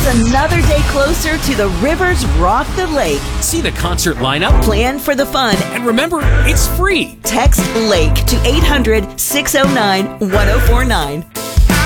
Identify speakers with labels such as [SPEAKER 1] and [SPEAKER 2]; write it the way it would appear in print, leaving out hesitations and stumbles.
[SPEAKER 1] It's another day closer to the Rivers Rock the Lake.
[SPEAKER 2] See the concert lineup.
[SPEAKER 1] Plan for the fun.
[SPEAKER 2] And remember, it's free.
[SPEAKER 1] Text LAKE to 800-609-1049.